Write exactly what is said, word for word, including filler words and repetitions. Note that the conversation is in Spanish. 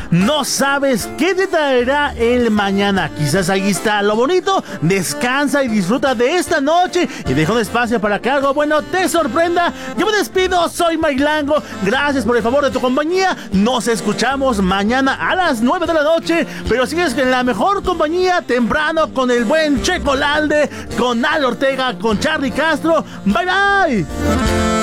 no sabes qué te traerá el mañana. Quizás ahí está lo bonito. Descansa y disfruta de esta noche y deja un espacio para que algo bueno te sorprenda. Yo me despido, soy Mailango. Gracias por el favor de tu compañía. Nos escuchamos mañana a las nueve de la noche, pero sigues en la mejor compañía temprano con el buen Checo Lalde, con Al Ortega, con Charly Castro. Bye bye.